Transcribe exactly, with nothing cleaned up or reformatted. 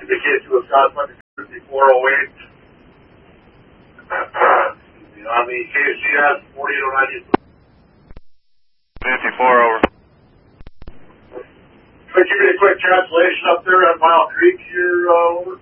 Indicate to a southwest fifty-four oh eight. On the K C S forty-eight oh nine. fifty-four over. Could you give me a quick cancellation up there at Mile Creek here, uh, over?